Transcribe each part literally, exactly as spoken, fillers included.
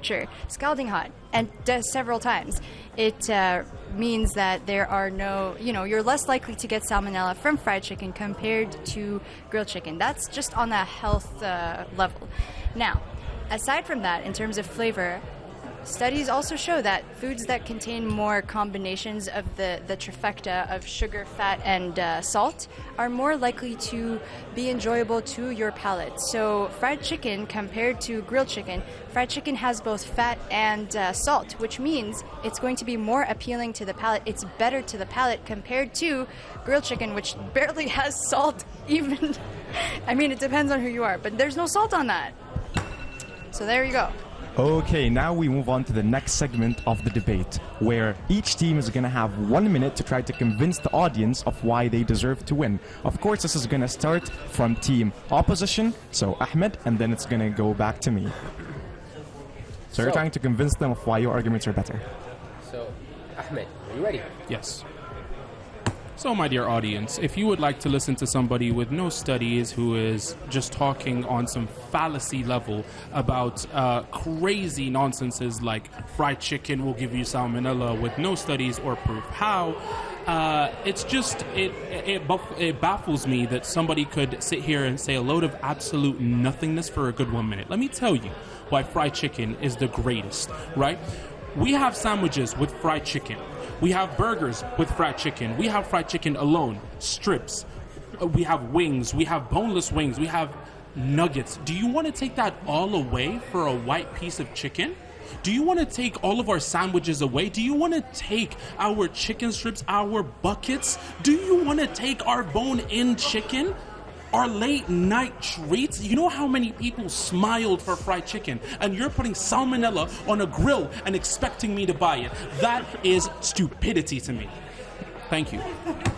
temperature, scalding hot, and uh, several times, it uh, means that there are no, you know, you're less likely to get salmonella from fried chicken compared to grilled chicken. That's just on a health uh, level. Now, aside from that, in terms of flavor, studies also show that foods that contain more combinations of the, the trifecta of sugar, fat, and uh, salt are more likely to be enjoyable to your palate. So fried chicken compared to grilled chicken, fried chicken has both fat and uh, salt, which means it's going to be more appealing to the palate. It's better to the palate compared to grilled chicken, which barely has salt even. I mean, it depends on who you are, but there's no salt on that. So there you go. Okay, now we move on to the next segment of the debate, where each team is going to have one minute to try to convince the audience of why they deserve to win. Of course, this is going to start from team opposition, so Ahmed, and then it's going to go back to me. So, so you're trying to convince them of why your arguments are better. So, Ahmed, are you ready? Yes. So, my dear audience, if you would like to listen to somebody with no studies who is just talking on some fallacy level about uh, crazy nonsenses like fried chicken will give you salmonella with no studies or proof how, uh, it's just, it, it, buff- it baffles me that somebody could sit here and say a load of absolute nothingness for a good one minute. Let me tell you why fried chicken is the greatest, right? We have sandwiches with fried chicken. We have burgers with fried chicken. We have fried chicken alone, strips. Uh, we have wings. We have boneless wings. We have nuggets. Do you want to take that all away for a white piece of chicken? Do you want to take all of our sandwiches away? Do you want to take our chicken strips, our buckets? Do you want to take our bone-in chicken? Our late night treats? You know how many people smiled for fried chicken, and you're putting salmonella on a grill and expecting me to buy it. That is stupidity to me. Thank you.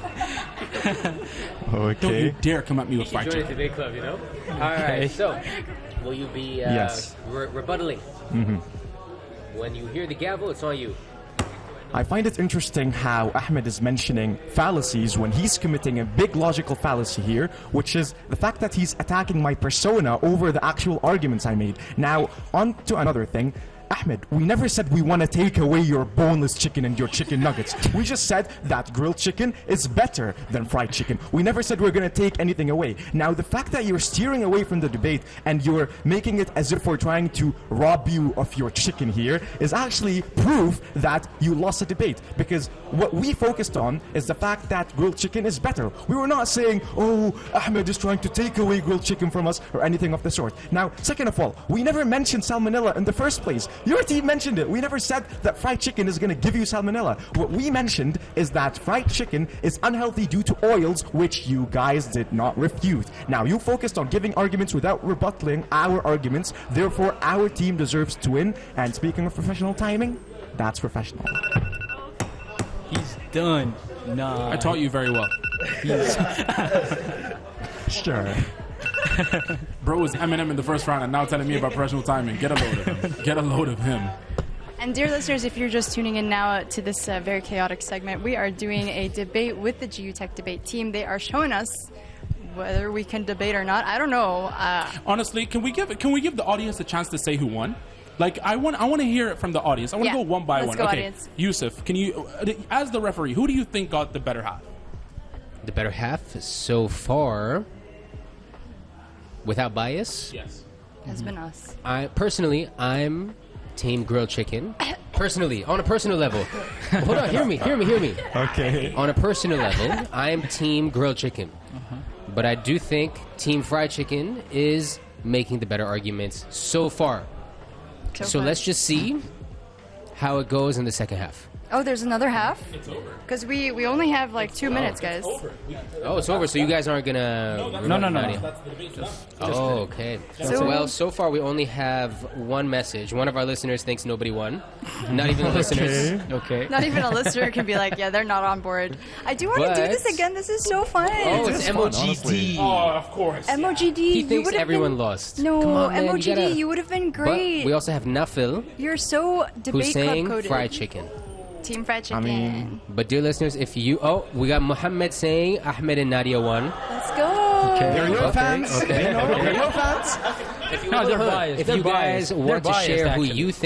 Okay. Don't you dare come at me with fried Join chicken. the big club, you know? All right, so will you be uh, Yes. re- rebuttaling? Mm-hmm. When you hear the gavel, it's on you. I find it interesting how Ahmed is mentioning fallacies when he's committing a big logical fallacy here, which is the fact that he's attacking my persona over the actual arguments I made. Now, on to another thing. Ahmed, we never said we want to take away your boneless chicken and your chicken nuggets. We just said that grilled chicken is better than fried chicken. We never said we're going to take anything away. Now, the fact that you're steering away from the debate and you're making it as if we're trying to rob you of your chicken here is actually proof that you lost the debate. Because what we focused on is the fact that grilled chicken is better. We were not saying, oh, Ahmed is trying to take away grilled chicken from us or anything of the sort. Now, second of all, we never mentioned salmonella in the first place. Your team mentioned it. We never said that fried chicken is going to give you salmonella. What we mentioned is that fried chicken is unhealthy due to oils, which you guys did not refute. Now, you focused on giving arguments without rebutting our arguments. Therefore, our team deserves to win. And speaking of professional timing, that's professional. He's done. Nah. I taught you very well. Sure. Bro was Eminem in the first round and now telling me about professional timing. Get a load of him. Get a load of him. And dear listeners, if you're just tuning in now to this uh, very chaotic segment, we are doing a debate with the G U Tech debate team. They are showing us whether we can debate or not. I don't know. Uh, Honestly, can we give can we give the audience a chance to say who won? Like, I want I want to hear it from the audience. I want to Yeah. go one by Let's one. go, okay, audience. Yusuf, can you, uh, as the referee, who do you think got the better half? The better half so far, without bias, Yes. has been us. I personally, I'm team grilled chicken. Personally, on a personal level. Hold on, hear me, hear me, hear me. Okay. On a personal level, I'm team grilled chicken. But I do think team fried chicken is making the better arguments so far. So, So far. let's just see how it goes in the second half. Oh, there's another half? It's over. Because we, we only have like two minutes, guys. Oh, it's over, so you guys aren't gonna... No, no, no, no. That's the debate. Oh, okay. So- well, so far we only have one message. One of our listeners thinks nobody won. Not even the listeners. Okay. Not even a listener can be like, yeah, they're not on board. I do want to do But- this again. This is so fun. Oh, it's is fun, M O G honestly. D. Oh, of course. M O G D. He you thinks would've everyone been... lost. No, Come on, man, M O G D, you gotta- you would have been But great. we also have Nafil, You're so debate who's club saying coded. fried chicken. Team fried chicken. mean- But dear listeners, if you... Oh, we got Muhammad saying Ahmed and Nadia won. Let's go. They're your Okay, fans. okay, They know okay. they're your fans. If you, No, they're biased. if They're you guys biased. want They're to biased, share who actually. you think